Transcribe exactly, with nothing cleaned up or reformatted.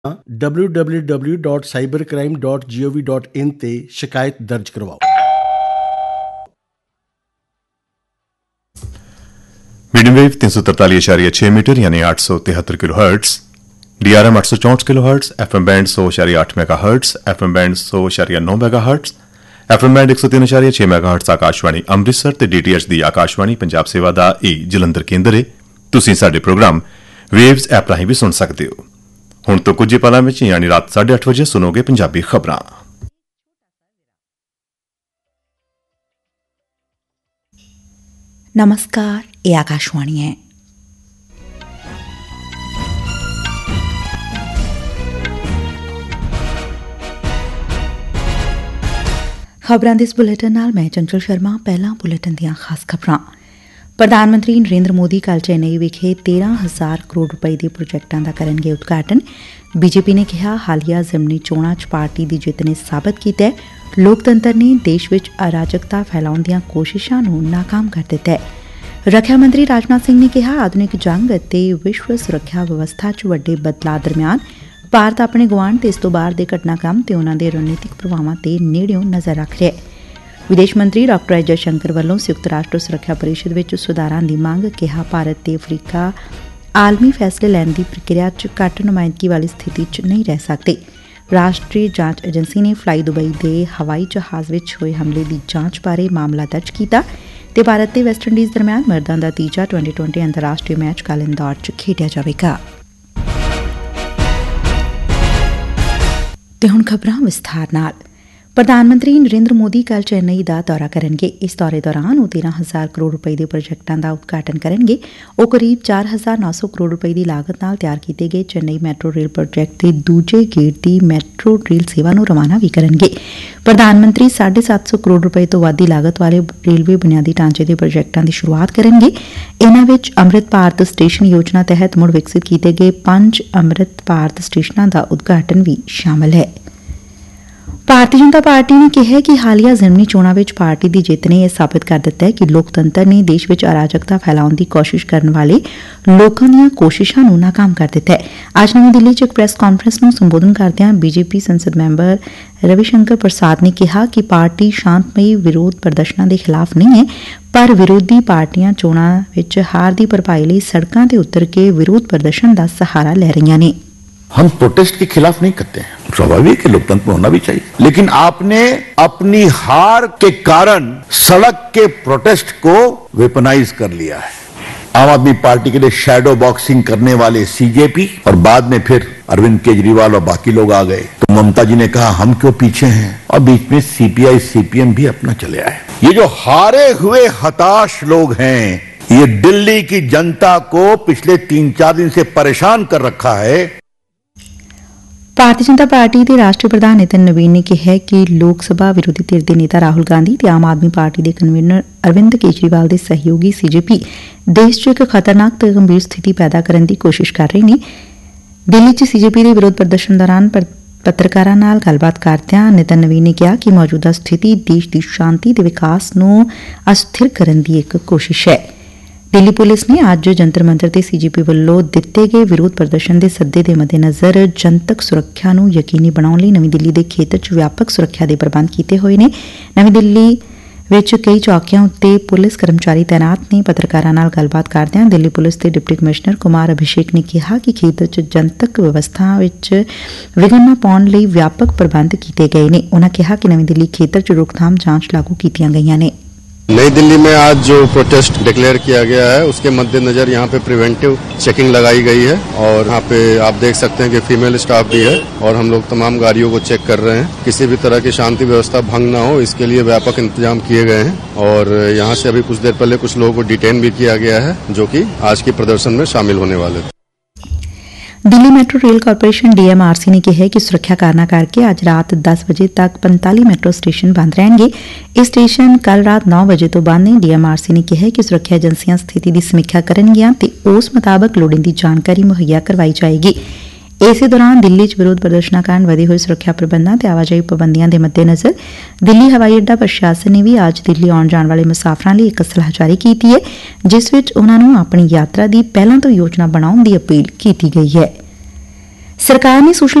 W W W dot cyber crime dot ਗੋਵ dot in ਤੇ ਸ਼ਿਕਾਇਤ ਦਰਜ ਕਰਵਾਓ। मीडियम वेव तीन सौ तरतालीस इशारिया छह मीटर यानी आठ सौ तिहत्तर kilo hertz, D R M आठ सौ चौंठ kilo hertz, F M band सौ इशारिया आठ mega hertz, F M band सौ इशारिया नौ mega hertz, F M band एक सौ तीन इशारिया छह मेगा हर्ट्स आकाशवाणी ਅੰਮ੍ਰਿਤਸਰ ਤੇ ਡੀ ਟੀ ਐਚ ਦੀ ਆਕਾਸ਼ਵਾਣੀ ਪੰਜਾਬ ਸੇਵਾ ਦਾ ਇਹ ਜਲੰਧਰ ਕੇਂਦਰ ਹੈ। ਤੁਸੀਂ ਸਾਡੇ ਪ੍ਰੋਗਰਾਮ ਵੇਵਜ਼ ਐਪ ਰਾਹੀਂ ਵੀ ਸੁਣ ਸਕਦੇ ਹੋ। ਹੁਣ ਤੋਂ ਕੁਝ ਹੀ ਪਲਾਂ ਵਿੱਚ ਯਾਨੀ ਰਾਤ ਸਾਢੇ ਅੱਠ ਵਜੇ ਸੁਣੋਗੇ ਪੰਜਾਬੀ ਖਬਰਾਂ। नमस्कार, ये आकाशवाणी है। खबरां दे इस बुलेटिन नाल मैं चंचल शर्मा। पहला बुलेटिन दियां खास खबरां। प्रधान मंत्री नरेंद्र मोदी कल चेन्नई विखे तेरह हज़ार करोड़ रुपए के प्रोजेक्टां दा करनगे उद्घाटन। बीजेपी ने कहा हालिया जिमनी चोणां च पार्टी की जित ने साबित किया लोकतंत्र ने देश विच अराजकता फैलाउण दीआं कोशिशां नूं नाकाम कर दिता है। रक्षा मंत्री राजनाथ सिंह ने कहा आधुनिक जंग ਅਤੇ विश्व सुरक्षा व्यवस्था च ਵੱਡੇ ਬਦਲਾਅ ਦਰਮਿਆਨ ਭਾਰਤ ਆਪਣੇ ਗੁਆਂਢ ਤੇ ਇਸ ਤੋਂ ਬਾਹਰ ਦੇ ਘਟਨਾਕ੍ਰਮ ਤੇ ਉਨ੍ਹਾਂ ਦੇ ਰਣਨੀਤਿਕ ਪ੍ਰਭਾਵਾਂ ਤੇ ਨੇੜਿਓਂ ਨਜ਼ਰ ਰੱਖ ਰਿਹਾ ਹੈ। ਵਿਦੇਸ਼ ਮੰਤਰੀ ਡਾਕਟਰ ਐਸ ਜਯਸ਼ੰਕਰ ਵੱਲੋਂ ਸੰਯੁਕਤ ਰਾਸ਼ਟਰ ਸੁਰੱਖਿਆ ਪਰਿਸ਼ਦ ਵਿੱਚ ਸੁਧਾਰਾਂ ਦੀ ਮੰਗ। ਕਿਹਾ ਭਾਰਤ ਤੇ ਅਫਰੀਕਾ ਆਲਮੀ ਫੈਸਲੇ ਲੈਣ ਦੀ ਪ੍ਰਕਿਰਿਆ ਚ ਘੱਟ ਨੁਮਾਇੰਦਗੀ ਵਾਲੀ ਸਥਿਤੀ ਚ ਨਹੀਂ ਰਹਿ ਸਕਦੇ। ਰਾਸ਼ਟਰੀ ਜਾਂਚ ਏਜੰਸੀ ਨੇ ਫਲਾਈ ਦੁਬਈ ਦੇ ਹਵਾਈ ਜਹਾਜ਼ ਵਿੱਚ ਹੋਏ ਹਮਲੇ ਦੀ ਜਾਂਚ ਬਾਰੇ ਮਾਮਲਾ ਦਰਜ ਕੀਤਾ ਤੇ ਭਾਰਤ ਤੇ ਵੈਸਟਇੰਡੀਜ਼ ਦਰਮਿਆਨ ਮਰਦਾਂ ਦਾ ਤੀਜਾ ਟਵੈਂਟੀ ਟਵੈਂਟੀ ਅੰਤਰਰਾਸ਼ਟਰੀ ਮੈਚ ਕੱਲ੍ਹ ਇੰਦੌਰ ਚ ਖੇਡਿਆ ਜਾਵੇਗਾ। ਤੇ ਹੁਣ ਖਬਰਾਂ ਵਿਸਥਾਰ ਨਾਲ। ਪ੍ਰਧਾਨ ਮੰਤਰੀ ਨਰਿੰਦਰ ਮੋਦੀ ਕੱਲ੍ਹ ਚੇਨਈ ਦਾ ਦੌਰਾ ਕਰਨਗੇ। ਇਸ ਦੌਰੇ ਦੌਰਾਨ ਉਹ ਤੇਰਾਂ ਹਜ਼ਾਰ ਕਰੋੜ ਰੁਪਏ ਦੇ ਪ੍ਰੋਜੈਕਟਾਂ ਦਾ ਉਦਘਾਟਨ ਕਰਨਗੇ। ਉਹ ਕਰੀਬ ਚਾਰ ਹਜ਼ਾਰ ਨੌ ਸੌ ਕਰੋੜ ਰੁਪਏ ਦੀ ਲਾਗਤ ਨਾਲ ਤਿਆਰ ਕੀਤੇ ਗਏ ਚੇਨਈ ਮੈਟਰੋ ਰੇਲ ਪ੍ਰੋਜੈਕਟ ਦੇ ਦੂਜੇ ਗੇੜ ਦੀ ਮੈਟਰੋ ਰੇਲ ਸੇਵਾ ਨੂੰ ਰਵਾਨਾ ਵੀ ਕਰਨਗੇ। ਪ੍ਰਧਾਨ ਮੰਤਰੀ ਸਾਢੇ ਸੱਤ ਸੌ ਕਰੋੜ ਰੁਪਏ ਤੋਂ ਵੱਧ ਦੀ ਲਾਗਤ ਵਾਲੇ ਰੇਲਵੇ ਬੁਨਿਆਦੀ ਢਾਂਚੇ ਦੇ ਪ੍ਰੋਜੈਕਟਾਂ ਦੀ ਸ਼ੁਰੂਆਤ ਕਰਨਗੇ। ਇਨ੍ਹਾਂ ਵਿੱਚ ਅੰਮ੍ਰਿਤ ਭਾਰਤ ਸਟੇਸ਼ਨ ਯੋਜਨਾ ਤਹਿਤ ਮੁੜ ਵਿਕਸਿਤ ਕੀਤੇ ਗਏ ਪੰਜ ਅੰਮ੍ਰਿਤ ਭਾਰਤ ਸਟੇਸ਼ਨਾਂ ਦਾ ਉਦਘਾਟਨ ਵੀ ਸ਼ਾਮਲ ਹੈ। ਭਾਰਤੀ ਜਨਤਾ ਪਾਰਟੀ ਨੇ ਕਿਹਾ ਕਿ ਹਾਲੀਆ ਜ਼ਿਮਨੀ ਚੋਣਾਂ ਵਿੱਚ ਪਾਰਟੀ ਦੀ ਜਿੱਤ ਨੇ ਇਹ ਸਾਬਿਤ ਕਰ ਦਿੱਤਾ ਹੈ ਕਿ ਲੋਕਤੰਤਰ ਨੇ ਦੇਸ਼ ਵਿੱਚ ਅਰਾਜਕਤਾ ਫੈਲਾਉਣ ਦੀ ਕੋਸ਼ਿਸ਼ ਕਰਨ ਵਾਲੇ ਲੋਕਾਂ ਦੀਆਂ ਕੋਸ਼ਿਸ਼ਾਂ ਨੂੰ ਨਾਕਾਮ ਕਰ ਦਿੱਤਾ ਹੈ। ਅੱਜ ਨਵੀਂ ਦਿੱਲੀ 'ਚ ਇੱਕ ਪ੍ਰੈਸ ਕਾਨਫਰੰਸ ਨੂੰ ਸੰਬੋਧਨ ਕਰਦਿਆਂ ਬੀਜੇਪੀ ਸੰਸਦ ਮੈਂਬਰ ਰਵੀ ਸ਼ੰਕਰ ਪ੍ਰਸਾਦ ਨੇ ਕਿਹਾ ਕਿ ਪਾਰਟੀ ਸ਼ਾਂਤਮਈ ਵਿਰੋਧ ਪ੍ਰਦਰਸ਼ਨਾਂ ਦੇ ਖਿਲਾਫ ਨਹੀਂ ਹੈ, ਪਰ ਵਿਰੋਧੀ ਪਾਰਟੀਆਂ ਚੋਣਾਂ ਵਿੱਚ ਹਾਰ ਦੀ ਭਰਪਾਈ ਲਈ ਸੜਕਾਂ ਤੇ ਉਤਰ ਕੇ ਵਿਰੋਧ ਪ੍ਰਦਰਸ਼ਨ ਦਾ ਸਹਾਰਾ ਲੈ रही ਨੇ। हम प्रोटेस्ट के खिलाफ नहीं करते हैं, स्वाभाविक है, लोकतंत्र में होना भी चाहिए, लेकिन आपने अपनी हार के कारण सड़क के प्रोटेस्ट को वेपनाइज कर लिया है। आम आदमी पार्टी के लिए शैडो बॉक्सिंग करने वाले सीजेपी और बाद में फिर अरविंद केजरीवाल और बाकी लोग आ गए तो ममता जी ने कहा हम क्यों पीछे हैं, और बीच में सीपीआई सीपीएम भी अपना चले आए। ये जो हारे हुए हताश लोग हैं, ये दिल्ली की जनता को पिछले तीन चार दिन से परेशान कर रखा है। ਭਾਰਤੀ ਜਨਤਾ ਪਾਰਟੀ ਦੇ ਰਾਸ਼ਟਰੀ ਪ੍ਰਧਾਨ ਨਿਤਿਨ ਨਵੀਨ ਨੇ ਕਿਹਾ ਕਿ ਲੋਕ ਸਭਾ ਵਿਰੋਧੀ ਧਿਰ ਦੇ ਨੇਤਾ ਰਾਹੁਲ ਗਾਂਧੀ ਤੇ ਆਮ ਆਦਮੀ ਪਾਰਟੀ ਦੇ ਕਨਵੀਨਰ ਅਰਵਿੰਦ ਕੇਜਰੀਵਾਲ ਦੇ ਸਹਿਯੋਗੀ ਸੀਜੇਪੀ ਦੇਸ਼ 'ਚ ਇੱਕ ਖਤਰਨਾਕ ਤੇ ਗੰਭੀਰ ਸਥਿਤੀ ਪੈਦਾ ਕਰਨ ਦੀ ਕੋਸ਼ਿਸ਼ ਕਰ ਰਹੇ ਨੇ। ਦਿੱਲੀ 'ਚ ਸੀਜੇਪੀ ਦੇ ਵਿਰੋਧ ਪ੍ਰਦਰਸ਼ਨ ਦੌਰਾਨ ਪੱਤਰਕਾਰਾਂ ਨਾਲ ਗੱਲਬਾਤ ਕਰਦਿਆਂ ਨਿਤਿਨ ਨਵੀਨ ਨੇ ਕਿਹਾ ਕਿ ਮੌਜੂਦਾ ਸਥਿਤੀ ਦੇਸ਼ ਦੀ ਸ਼ਾਂਤੀ ਤੇ ਵਿਕਾਸ ਨੂੰ ਅਸਥਿਰ ਕਰਨ ਦੀ ਇੱਕ ਕੋਸ਼ਿਸ਼ ਹੈ। ਦਿੱਲੀ ਪੁਲਿਸ ਨੇ ਅੱਜ ਜੰਤਰ ਮੰਤਰ ਤੇ ਸੀਜੇਪੀ ਵੱਲੋਂ ਦਿੱਤੇ ਗਏ ਵਿਰੋਧ ਪ੍ਰਦਰਸ਼ਨ ਦੇ ਸੱਦੇ ਦੇ ਮੱਦੇਨਜ਼ਰ ਜਨਤਕ ਸੁਰੱਖਿਆ ਨੂੰ ਯਕੀਨੀ ਬਣਾਉਣ ਲਈ ਨਵੀਂ ਦਿੱਲੀ ਦੇ ਖੇਤਰ 'ਚ ਵਿਆਪਕ ਸੁਰੱਖਿਆ ਦੇ ਪ੍ਰਬੰਧ ਕੀਤੇ ਹੋਏ ਨੇ। ਨਵੀਂ ਦਿੱਲੀ ਵਿੱਚ ਕਈ ਚੌਕੀਆਂ ਉੱਤੇ ਪੁਲਿਸ ਕਰਮਚਾਰੀ ਤੈਨਾਤ ਨੇ। ਪੱਤਰਕਾਰਾਂ ਨਾਲ ਗੱਲਬਾਤ ਕਰਦਿਆਂ ਦਿੱਲੀ ਪੁਲਿਸ ਦੇ ਡਿਪਟੀ ਕਮਿਸ਼ਨਰ ਕੁਮਾਰ ਅਭਿਸ਼ੇਕ ਨੇ ਕਿਹਾ ਕਿ ਖੇਤਰ 'ਚ ਜਨਤਕ ਵਿਵਸਥਾ ਵਿੱਚ ਵਿਘਨ ਨਾ ਪਾਉਣ ਲਈ ਵਿਆਪਕ ਪ੍ਰਬੰਧ ਕੀਤੇ ਗਏ ਨੇ। ਉਨ੍ਹਾਂ ਕਿਹਾ ਕਿ ਨਵੀਂ ਦਿੱਲੀ ਖੇਤਰ 'ਚ ਰੋਕਥਾਮ ਜਾਂਚ ਲਾਗੂ ਕੀਤੀਆਂ ਗਈਆਂ ਨੇ। नई दिल्ली में आज जो प्रोटेस्ट डिक्लेयर किया गया है उसके मद्देनजर यहाँ पे प्रिवेंटिव चेकिंग लगाई गई है और यहाँ पे आप देख सकते हैं कि फीमेल स्टाफ भी है और हम लोग तमाम गाड़ियों को चेक कर रहे हैं। किसी भी तरह की शांति व्यवस्था भंग ना हो इसके लिए व्यापक इंतजाम किए गए हैं और यहाँ से अभी कुछ देर पहले कुछ लोगों को डिटेन भी किया गया है जो कि आज के प्रदर्शन में शामिल होने वाले थे। Delhi metro rail corporation D M R C ਨੇ ਕਿਹਾ ਕਿ ਸੁਰੱਖਿਆ ਕਾਰਨਾਂ ਕਰਕੇ ਅੱਜ ਰਾਤ ਦਸ ਵਜੇ ਤੱਕ ਪੰਤਾਲੀ ਮੈਟਰੋ ਸਟੇਸ਼ਨ ਬੰਦ ਰਹਿਣਗੇ। ਇਹ ਸਟੇਸ਼ਨ ਕੱਲ੍ਹ ਰਾਤ ਨੌ ਵਜੇ ਤੋਂ ਬੰਦ ਨੇ। ਡੀ ਐਮ ਆਰ ਸੀ ਨੇ ਕਿਹਾ ਕਿ ਸੁਰੱਖਿਆ ਏਜੰਸੀਆਂ ਸਥਿਤੀ ਦੀ ਸਮੀਖਿਆ ਕਰਨਗੀਆਂ ਤੇ ਉਸ ਮੁਤਾਬਕ ਲੋੜੀਂਦੀ ਜਾਣਕਾਰੀ ਮੁਹੱਈਆ ਕਰਵਾਈ ਜਾਏਗੀ। ਇਸੇ ਦੌਰਾਨ ਦਿੱਲੀ 'ਚ ਵਿਰੋਧ ਪ੍ਰਦਰਸ਼ਨਾਂ ਕਾਰਨ ਵਧੇ ਹੋਏ ਸੁਰੱਖਿਆ ਪ੍ਰਬੰਧਾਂ ਤੇ ਆਵਾਜਾਈ ਪਾਬੰਦੀਆਂ ਦੇ ਮੱਦੇਨਜ਼ਰ ਦਿੱਲੀ ਹਵਾਈ ਅੱਡਾ ਪ੍ਰਸ਼ਾਸਨ ਨੇ ਵੀ ਅੱਜ ਦਿੱਲੀ ਆਉਣ ਜਾਣ ਵਾਲੇ ਮੁਸਾਫਰਾਂ ਲਈ ਇੱਕ ਸਲਾਹ ਜਾਰੀ ਕੀਤੀ ਹੈ, ਜਿਸ ਵਿੱਚ ਉਨ੍ਹਾਂ ਨੂੰ ਆਪਣੀ ਯਾਤਰਾ ਦੀ ਪਹਿਲਾਂ ਤੋਂ ਯੋਜਨਾ ਬਣਾਉਣ ਦੀ ਅਪੀਲ ਕੀਤੀ ਗਈ ਹੈ। ਸਰਕਾਰ ਨੇ ਸੋਸ਼ਲ